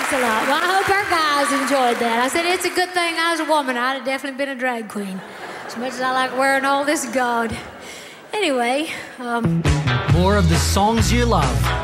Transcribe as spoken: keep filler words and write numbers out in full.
Thanks a lot. Well, I hope our guys enjoyed that. I said it's a good thing I was a woman. I'd have definitely been a drag queen. As much as I like wearing all this gaud. Anyway, um... More of the songs you love